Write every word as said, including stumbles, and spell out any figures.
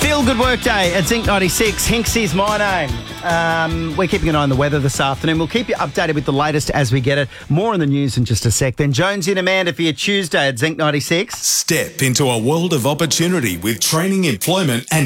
Feel good work day at Zinc ninety-six. Hinksy's my name. Um, we're keeping an eye on the weather this afternoon. We'll keep you updated with the latest as we get it. More in the news in just a sec. Then Jonesy and Amanda for your Tuesday at Zinc ninety-six. Step into a world of opportunity with training, employment and